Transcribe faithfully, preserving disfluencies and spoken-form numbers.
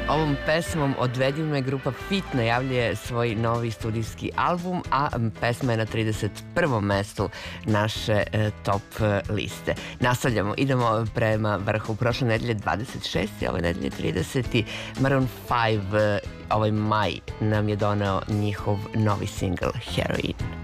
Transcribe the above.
Ovom pesmom Odvedi me grupa Fit najavljuje svoj novi studijski album, a pesma je na trideset prvom mestu naše e, top liste. Nastavljamo, idemo prema vrhu. Prošle nedelje dvadeset šesti, ove nedelje trideseti. Maroon pet, ovaj maj nam je doneo njihov novi singl Heroin.